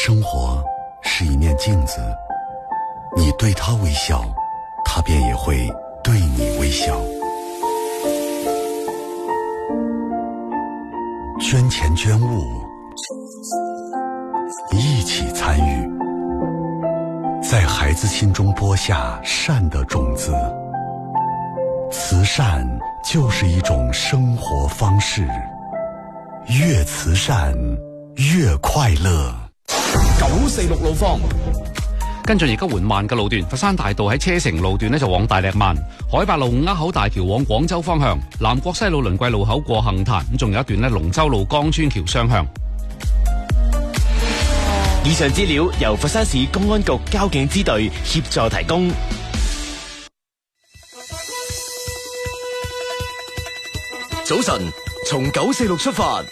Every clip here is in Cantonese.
生活是一面镜子，你对它微笑，它便也会对你微笑。捐钱捐物，一起参与，在孩子心中播下善的种子。慈善就是一种生活方式，越慈善越快樂。 946路況， 跟進而家緩慢嘅路段，佛山大道喺車城路段呢就往大瀝慢，海八路鴉口大橋往廣州方向，南國西路倫貴路口過杏壇，咁仲有一段呢龍舟路江村橋雙向。 以上資料由佛山市公安局交警支隊協助提供。早晨，從946出發。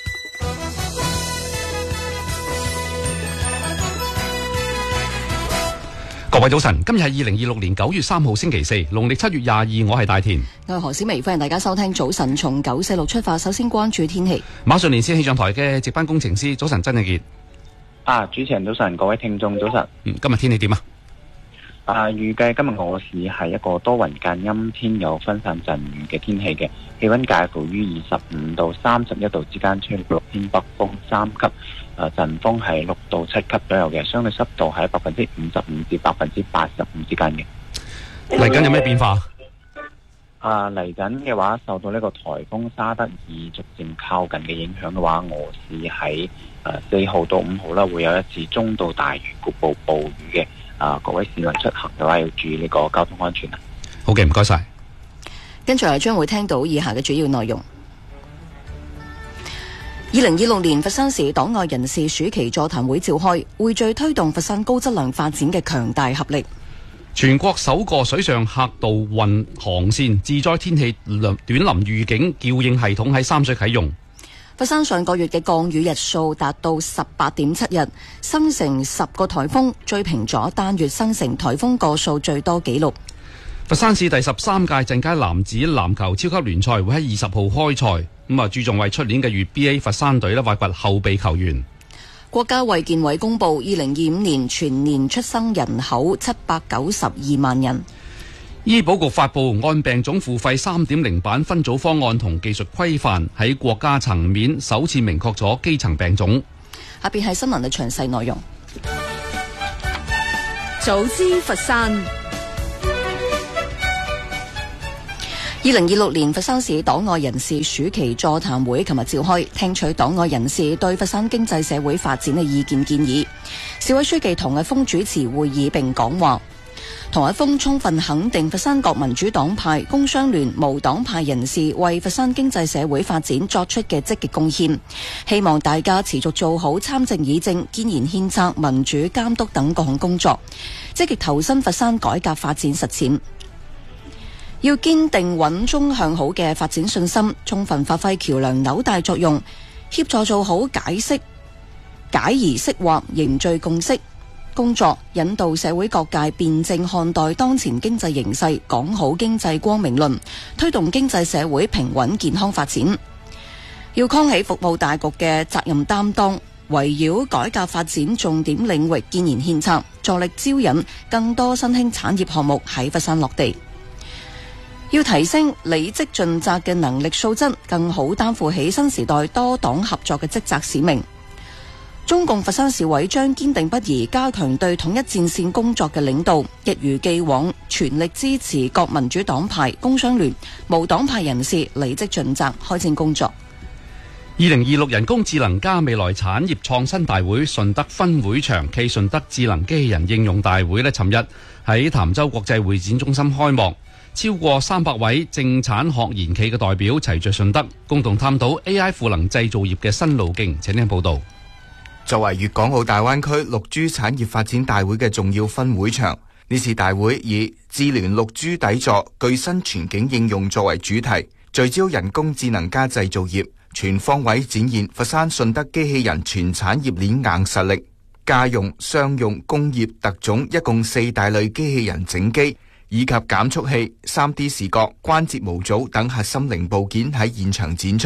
各位早晨，今日係2026年9月3號星期四，農曆7月22，我係大田。 我係何小薇，歡迎大家收聽早晨從946出發。首先關注天氣。 馬上連線氣象台嘅值班工程師，早晨曾正傑。 主持人早晨，各位聽眾早晨。 今日天氣點啊？ 預計今日我市係一個多雲間陰天，有分散陣雨嘅天氣嘅，氣溫介乎於25到31度之間，吹6偏北風3級，陣風係6到7級左右嘅，相對濕度係55%至85%之間嘅。 嚟緊有咩變化？ 嚟緊嘅話，受到呢個颱風沙德爾逐漸靠近嘅影響嘅話，我市喺4號到5號啦，會有一次中到大雨局部暴雨嘅。各位市民出行嘅話要注意呢個交通安全啊！ 好嘅，唔該晒。 跟住嚟將會聽到以下嘅主要內容。2026年佛山市黨外人士暑期座談會召開，匯聚推動佛山高質量發展嘅強大合力。 全國首個水上客渡運航線自災天氣短臨預警叫應系統喺三水啟用。 佛山上個月嘅降雨日數達到18.7日，生成10個颱風，追平咗單月生成颱風個數最多紀錄。 佛山市第13屆鎮街男子籃球超級聯賽會喺20號開賽，注重為出年嘅粵 BA 佛山隊挖掘後備球員。 國家衛健委公布2025年全年出生人口792萬人。 醫保局發布按病種付費 3.0 版分組方案同技術規範，喺國家層面首次明確咗基層病種。 下邊係新聞嘅詳細內容。 早知佛山。 2026年佛山市黨外人士暑期座談會琴日召開，聽取黨外人士對佛山經濟社會發展嘅意見建議。市委書記唐毅峰主持會議並講話。唐毅峰充分肯定佛山各民主黨派、工商聯無黨派人士為佛山經濟社會發展作出嘅積極貢獻，希望大家持續做好參政議政、建言獻策、民主監督等各項工作，積極投身佛山改革發展實踐。要堅定穩中向好嘅發展信心，充分發揮橋樑紐帶作用，協助做好解疑釋惑、凝聚共識工作，引導社會各界辯證看待當前經濟形勢，講好經濟光明論，推動經濟社會平穩健康發展。要扛起服務大局嘅責任擔當，圍繞改革發展重點領域建言獻策，助力招引更多新興產業項目喺佛山落地。要提升履職盡責嘅能力素質，更好擔負起新時代多黨合作嘅職責使命。中共佛山市委將堅定不移加強對統一戰線工作嘅領導，一如既往全力支持各民主黨派、工商聯無黨派人士履職盡責開展工作。 2026人工智能加未來產業創新大會順德分會場暨順德智能機器人應用大會尋日喺潭州國際會展中心開幕，超過300位政產學研企嘅代表齊聚順德，共同探討 AI 賦能製造業嘅新路徑。請聽報道。 作為粵港澳大灣區6G 產業發展大會嘅重要分會場，呢次大會以智聯 6G 底座具新全景應用作為主題，聚焦人工智能加製造業，全方位展現佛山順德機器人全產業鏈硬實力。家用、商用、工業特種一共4大類機器人整機以及減速器、3D 視覺、關節模組等核心零部件喺現場展出，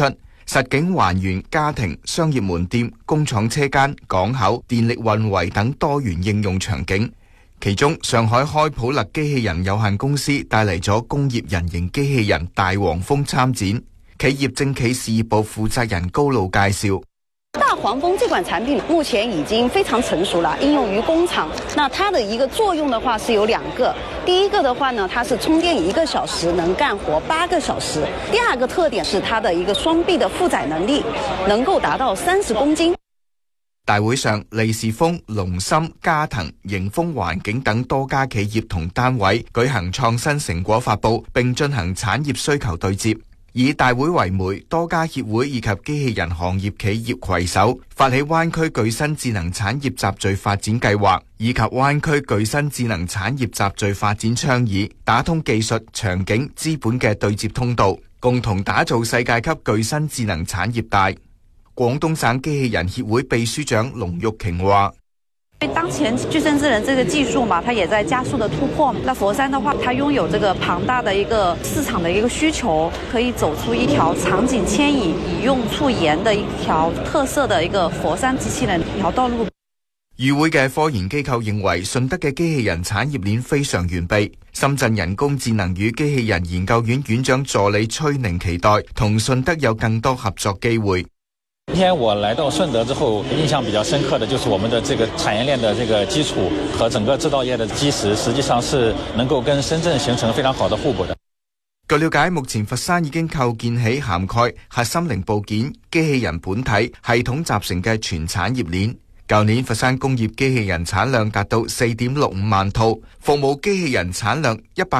實景還原家庭、商業門店、工廠車間、港口、電力運維等多元應用場景。其中，上海開普勒機器人有限公司帶嚟咗工業人形機器人大黃蜂參展。企業政企事業部負責人高露介紹。 大黃蜂這款產品目前已經非常成熟了，應用於工廠。那它的一個作用的話是有2個。第一個的話呢，它是充電1個小時能幹活8個小時。第二個特點是它的一個雙臂的負載能力，能夠達到30公斤。 大會上，利是豐、龍芯、嘉騰、盈豐環境等多家企業同單位舉行創新成果發佈，並進行產業需求對接。以大會為媒，多家協會以及機器人行業企業攜手，發起灣區具新智能產業集聚發展計劃，以及灣區具新智能產業集聚發展倡議，打通技術、場景、資本嘅對接通道，共同打造世界級具新智能產業帶。廣東省機器人協會秘書長龍玉瓊話： 當前具身智能這個技術嘛，它也在加速的突破。那佛山的話，它擁有這個龐大的一個市場的一個需求，可以走出一條場景遷移以用促研的一條特色的一個佛山機器人一條道路。 與會嘅科研機構認為，順德嘅機器人產業鏈非常完備。深圳人工智能與機器人研究院院長助理崔寧期待同順德有更多合作機會。 今天我來到順德之後，印象比較深刻的就是我們的這個產業鏈的這個基礎和整個製造業的基石，實際上是能夠跟深圳形成非常好的互補的。 據了解，目前佛山已經構建起涵蓋核心零部件、機器人本體、系統集成嘅全產業鏈。舊年佛山工業機器人產量達到 4.65 萬套，服務機器人產量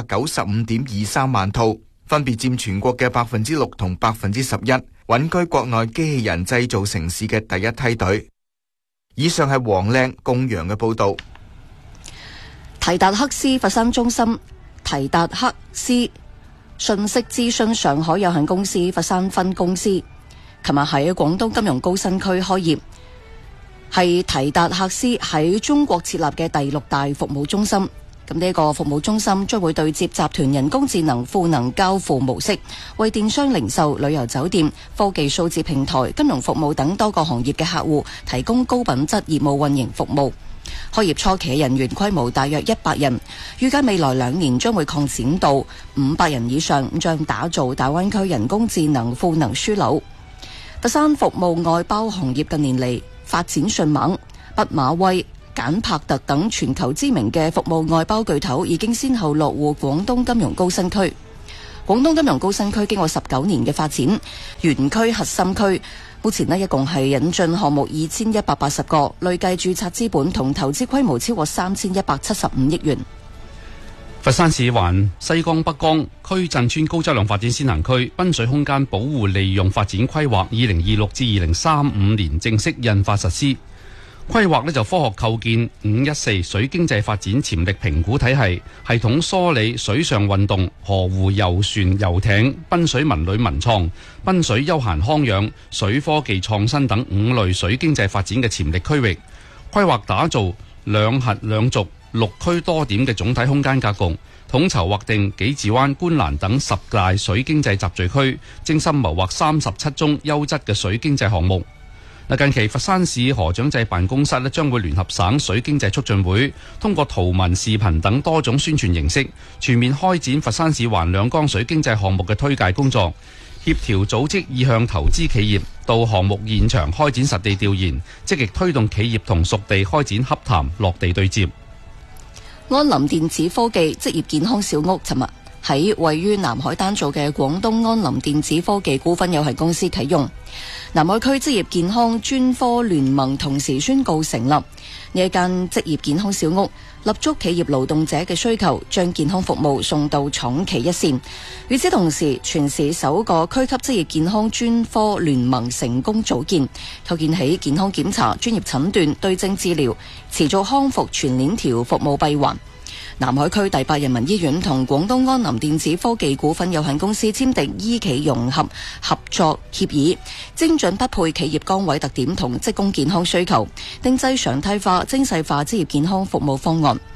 195.23 萬套，分別佔全國嘅 6% 同 11%。穩居國內機器人製造城市嘅第一梯隊。以上係黃靚供陽嘅報導。 提達克斯佛山中心、提達克斯信息資訊上海有限公司佛山分公司，琴日喺廣東金融高新區開業，係提達克斯喺中國設立嘅第6大服務中心。咁呢個服務中心將會對接集團人工智能賦能交付模式，為電商零售、旅遊酒店、科技數字平台、金融服務等多個行業嘅客戶提供高品質業務運營服務。開業初期嘅人員規模大約100人，預計未來2年將會擴展到500人以上，將打造大灣區人工智能賦能樞紐。佛山服務外包行業近年嚟發展迅猛，畢馬威、簡柏特等全球知名嘅服務外包巨頭已經先後落戶廣東金融高新區。廣東金融高新區經過19年嘅發展，園區核心區目前一共係引進項目2180個，累計註冊資本同投資規模超過3175億元。 佛山市環西江北江區鎮村高質量發展先行區濱水空間保護利用發展規劃2026至2035年正式印發實施。規劃就科學構建514水經濟發展潛力評估體系，系統梳理水上運動、河湖遊船遊艇、濱水文旅文創、濱水休閒康養、水科技創新等5類水經濟發展嘅潛力區域。規劃打造兩核兩軸6區多點嘅總體空間格局，統籌劃定紀治灣、觀瀾等10大水經濟集聚區，精心謀劃37宗優質嘅水經濟項目。近期佛山市河長制辦公室將會聯合省水經濟促進會，通過圖文視頻等多種宣傳形式，全面開展佛山市環兩江水經濟項目嘅推介工作，協調組織意向投資企業到項目現場開展實地調研，積極推動企業同屬地開展洽談落地對接。 安林電子科技職業健康小屋尋日喺位於南海丹灶嘅廣東安林電子科技股份有限公司啟用。南海區職業健康專科聯盟同時宣告成立。呢一間職業健康小屋立足企業勞動者嘅需求，將健康服務送到廠企一線。與此同時，全市首個區級職業健康專科聯盟成功組建，構建起健康檢查、專業診斷、對症治療、持續康復全鏈條服務閉環。南海區第8人民醫院同廣東安林電子科技股份有限公司簽訂醫企融合合作協議，精準匹配企業崗位特點同職工健康需求，定製常態化、精細化職業健康服務方案。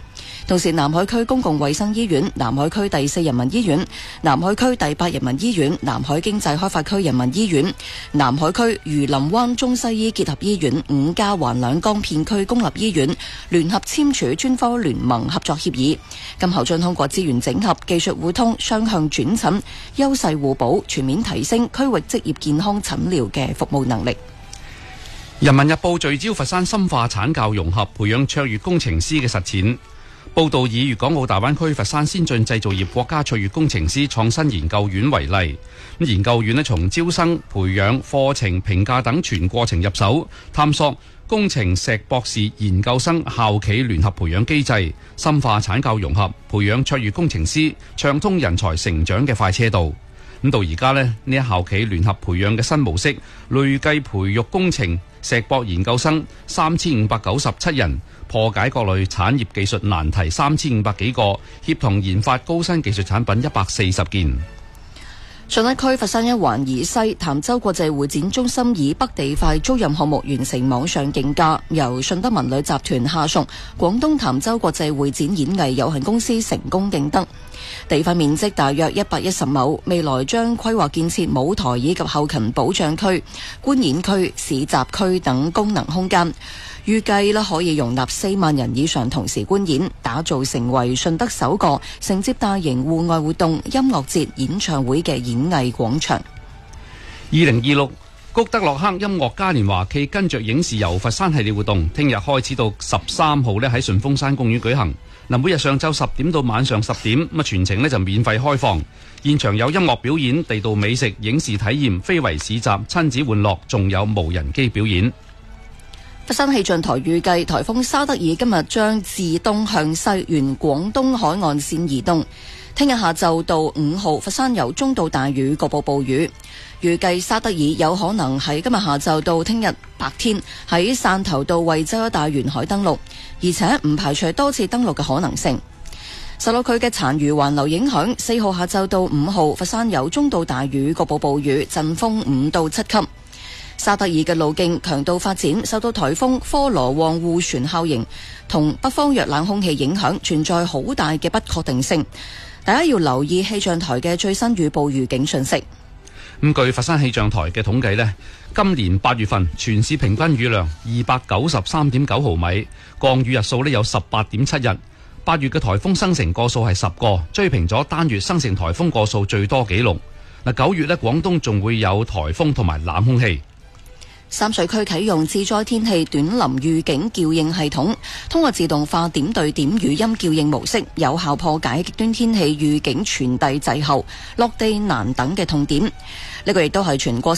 同時，南海區公共衛生醫院、南海區第4人民醫院、南海區第8人民醫院、南海經濟開發區人民醫院、南海區魚林灣中西醫結合醫院5家環兩江片區公立醫院聯合簽署專科聯盟合作協議，今後將通過資源整合、技術互通、雙向轉診、優勢互補，全面提升區域職業健康診療嘅服務能力。 人民日報聚焦佛山深化產教融合，培養卓越工程師嘅實踐。報道以粵港澳大灣區佛山先進製造業國家卓越工程師創新研究院為例，研究院從招生、培養、課程、評價等全過程入手，探索工程碩博士研究生校企聯合培養機制，深化產教融合，培養卓越工程師，暢通人才成長嘅快車道。咁到而家呢一校企聯合培養嘅新模式，累計培育工程碩博研究生3597人，破解各類產業技術難題3500幾個，協同研發高新技術產品140件。 信德區佛山一環以西潭州國際會展中心以北地塊租賃項目完成網上競價，由信德文旅集團下屬廣東潭州國際會展演藝有限公司成功競得。地塊面積大約110畝，未來將規劃建設舞台以及後勤保障區、觀演區、市集區等功能空間，預計可以容納4萬人以上同時觀演，打造成為順德首個承接大型戶外活動、音樂節、演唱會嘅演藝廣場。 2026谷德洛克音樂嘉年華暨跟着影視遊佛山系列活動，聽日開始到13號喺順峰山公園舉行。每日上晝10點到晚上10點，全程就免費開放，現場有音樂表演、地道美食、影視體驗、非遺市集、親子玩樂，仲有無人機表演。 佛山氣象台預計颱風沙德爾今日將自東向西沿廣東海岸線移動，聽日下晝到5號佛山有中到大雨，局部暴雨。預計沙德爾有可能喺今日下晝到聽日白天喺汕頭到惠州一帶沿海登陸，而且唔排除多次登陸嘅可能性。受到佢嘅殘餘環流影響，4號下晝到5號佛山有中到大雨，局部暴雨，陣風5到7級。沙德爾嘅路徑強度發展受到颱風科羅旺互旋效應同北方弱冷空氣影響，存在好大嘅不確定性。大家要留意氣象台嘅最新預報預警信息。 據佛山氣象台嘅統計呢，今年8月份全市平均雨量293.9毫米，降雨日數有18.7日。8月嘅颱風生成個數係10個，追平咗單月生成颱風個數最多紀錄。9月廣東仲會有颱風同埋冷空氣。 三水區啟用致災天氣短臨預警叫應系統，通過自動化點對點語音叫應模式，有效破解極端天氣預警傳遞滯後、落地難等嘅痛點。呢個亦都係全國